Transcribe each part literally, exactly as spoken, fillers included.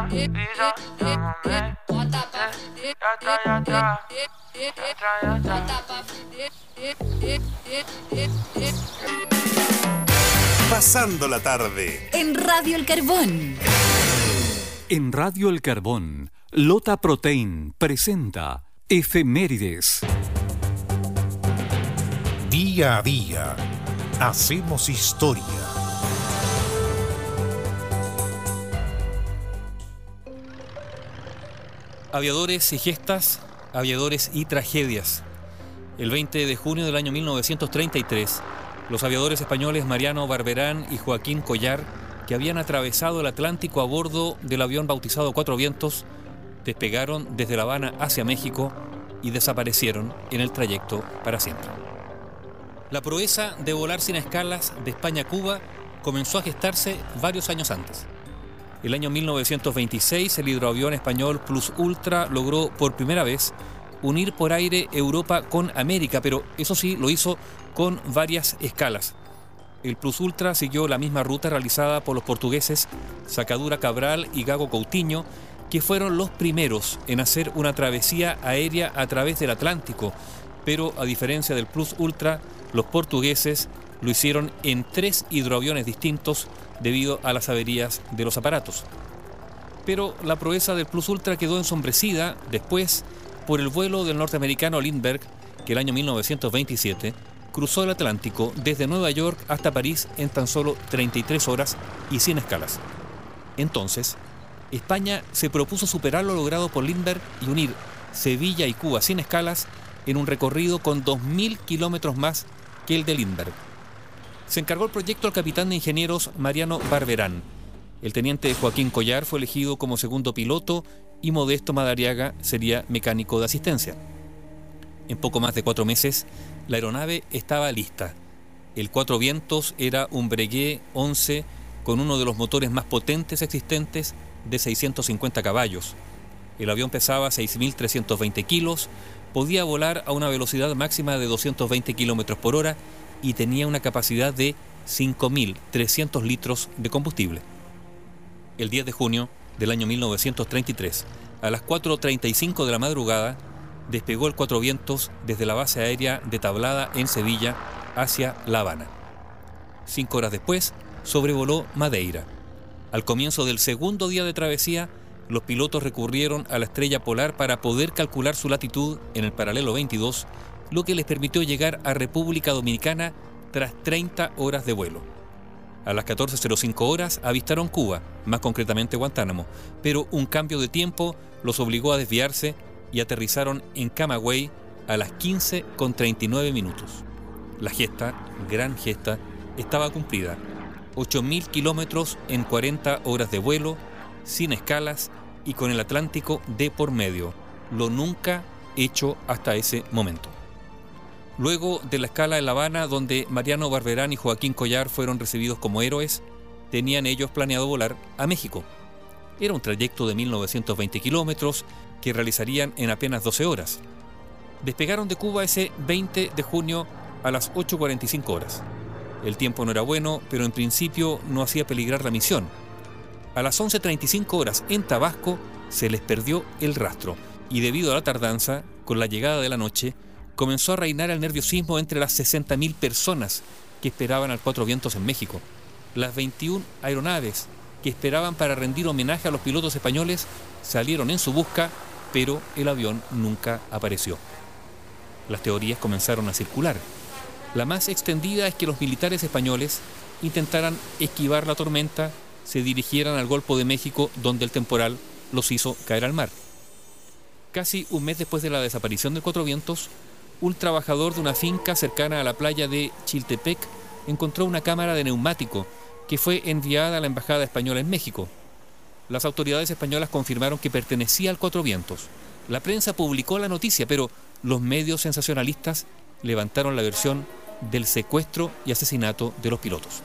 ya, y ya, llámame. Ya está, ya está. Ya está, ya está. Pasando la tarde en Radio El Carbón. En Radio El Carbón, Lota Protein presenta Efemérides. Día a día, hacemos historia. Aviadores y gestas, aviadores y tragedias. El veinte de junio del año mil novecientos treinta y tres, los aviadores españoles Mariano Barberán y Joaquín Collar, que habían atravesado el Atlántico a bordo del avión bautizado Cuatro Vientos, despegaron desde La Habana hacia México y desaparecieron en el trayecto para siempre. La proeza de volar sin escalas de España a Cuba comenzó a gestarse varios años antes. El año mil novecientos veintiséis, el hidroavión español Plus Ultra logró por primera vez unir por aire Europa con América, pero eso sí, lo hizo con varias escalas. El Plus Ultra siguió la misma ruta realizada por los portugueses Sacadura Cabral y Gago Coutinho, que fueron los primeros en hacer una travesía aérea a través del Atlántico, pero a diferencia del Plus Ultra, los portugueses lo hicieron en tres hidroaviones distintos debido a las averías de los aparatos. Pero la proeza del Plus Ultra quedó ensombrecida después por el vuelo del norteamericano Lindbergh, que el año mil novecientos veintisiete cruzó el Atlántico desde Nueva York hasta París en tan solo treinta y tres horas y sin escalas. Entonces, España se propuso superar lo logrado por Lindbergh y unir Sevilla y Cuba sin escalas en un recorrido con dos mil kilómetros más que el de Lindbergh. Se encargó el proyecto al capitán de ingenieros Mariano Barberán. El teniente Joaquín Collar fue elegido como segundo piloto y Modesto Madariaga sería mecánico de asistencia. En poco más de cuatro meses, la aeronave estaba lista. El Cuatro Vientos era un Breguet once con uno de los motores más potentes existentes de seiscientos cincuenta caballos. El avión pesaba seis mil trescientos veinte kilos, podía volar a una velocidad máxima de doscientos veinte kilómetros por hora y tenía una capacidad de cinco mil trescientos litros de combustible. El diez de junio del año mil novecientos treinta y tres, a las cuatro treinta y cinco de la madrugada, despegó el Cuatro Vientos desde la base aérea de Tablada en Sevilla hacia La Habana. Cinco horas después, sobrevoló Madeira. Al comienzo del segundo día de travesía, los pilotos recurrieron a la estrella polar para poder calcular su latitud en el paralelo veintidós, lo que les permitió llegar a República Dominicana tras treinta horas de vuelo. A las catorce cero cinco horas avistaron Cuba, más concretamente Guantánamo, pero un cambio de tiempo los obligó a desviarse y aterrizaron en Camagüey a las quince con treinta y nueve minutos. La gesta, gran gesta, estaba cumplida. ocho mil kilómetros en cuarenta horas de vuelo, sin escalas y con el Atlántico de por medio, lo nunca hecho hasta ese momento. Luego de la escala en La Habana, donde Mariano Barberán y Joaquín Collar fueron recibidos como héroes, tenían ellos planeado volar a México. Era un trayecto de mil novecientos veinte kilómetros que realizarían en apenas doce horas. Despegaron de Cuba ese veinte de junio a las ocho cuarenta y cinco horas. El tiempo no era bueno, pero en principio no hacía peligrar la misión. A las once treinta y cinco horas en Tabasco se les perdió el rastro y debido a la tardanza, con la llegada de la noche, comenzó a reinar el nerviosismo entre las sesenta mil personas que esperaban al Cuatro Vientos en México. Las veintiuna aeronaves que esperaban para rendir homenaje a los pilotos españoles salieron en su busca, pero el avión nunca apareció. Las teorías comenzaron a circular. La más extendida es que los militares españoles intentaran esquivar la tormenta, se dirigieran al Golfo de México, donde el temporal los hizo caer al mar. Casi un mes después de la desaparición del Cuatro Vientos, un trabajador de una finca cercana a la playa de Chiltepec encontró una cámara de neumático que fue enviada a la Embajada Española en México. Las autoridades españolas confirmaron que pertenecía al Cuatro Vientos. La prensa publicó la noticia, pero los medios sensacionalistas levantaron la versión del secuestro y asesinato de los pilotos.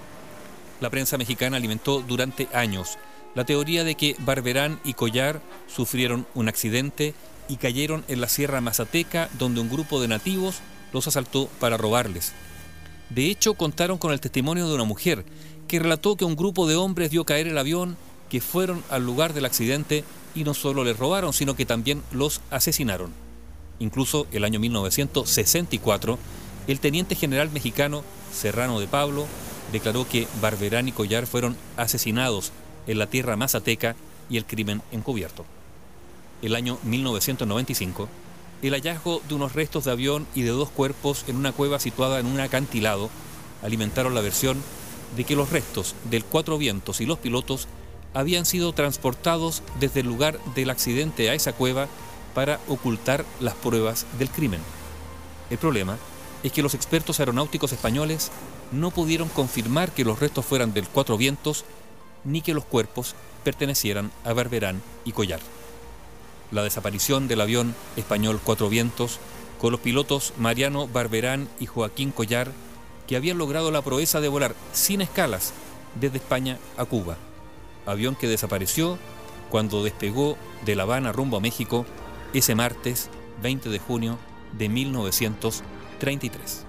La prensa mexicana alimentó durante años la teoría de que Barberán y Collar sufrieron un accidente y cayeron en la Sierra Mazateca, donde un grupo de nativos los asaltó para robarles. De hecho, contaron con el testimonio de una mujer que relató que un grupo de hombres vio caer el avión que que fueron al lugar del accidente y no solo les robaron, sino que también los asesinaron. Incluso el año mil novecientos sesenta y cuatro, el teniente general mexicano Serrano de Pablo declaró que Barberán y Collar fueron asesinados en la tierra mazateca y el crimen encubierto. El año mil novecientos noventa y cinco, el hallazgo de unos restos de avión y de dos cuerpos en una cueva situada en un acantilado alimentaron la versión de que los restos del Cuatro Vientos y los pilotos habían sido transportados desde el lugar del accidente a esa cueva para ocultar las pruebas del crimen. El problema es que los expertos aeronáuticos españoles no pudieron confirmar que los restos fueran del Cuatro Vientos ni que los cuerpos pertenecieran a Barberán y Collar. La desaparición del avión español Cuatro Vientos con los pilotos Mariano Barberán y Joaquín Collar, que habían logrado la proeza de volar sin escalas desde España a Cuba. Avión que desapareció cuando despegó de La Habana rumbo a México ese martes veinte de junio de mil novecientos treinta y tres.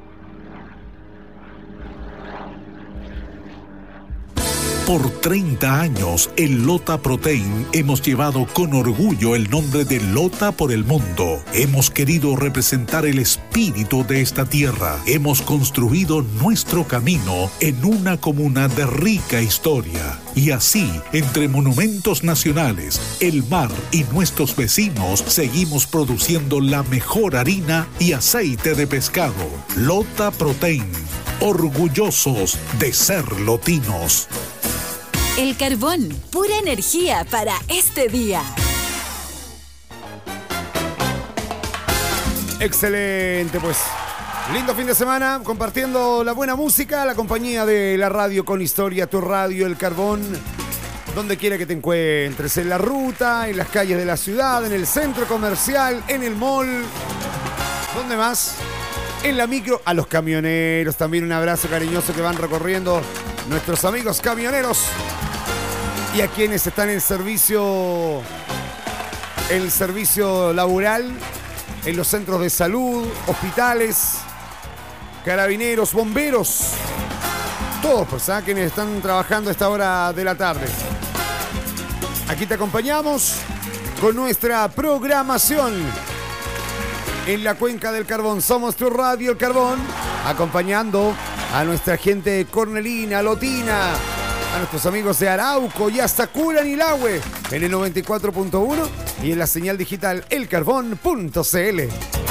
Por treinta años, en Lota Protein hemos llevado con orgullo el nombre de Lota por el mundo. Hemos querido representar el espíritu de esta tierra. Hemos construido nuestro camino en una comuna de rica historia. Y así, entre monumentos nacionales, el mar y nuestros vecinos, seguimos produciendo la mejor harina y aceite de pescado. Lota Protein, orgullosos de ser lotinos. El Carbón, pura energía para este día. Excelente, pues. Lindo fin de semana, compartiendo la buena música, la compañía de la radio con historia, tu radio, El Carbón. Donde quiera que te encuentres, en la ruta, en las calles de la ciudad, en el centro comercial, en el mall. ¿Dónde más? En la micro, a los camioneros también un abrazo cariñoso que van recorriendo nuestros amigos camioneros. Y a quienes están en servicio, el servicio laboral, en los centros de salud, hospitales, carabineros, bomberos, todos, pues, ¿eh? Quienes están trabajando a esta hora de la tarde. Aquí te acompañamos con nuestra programación en la Cuenca del Carbón. Somos tu radio El Carbón, acompañando a nuestra gente cornelina, lotina, a nuestros amigos de Arauco y hasta Curanilahue en el noventa y cuatro punto uno y en la señal digital el carbón punto c l.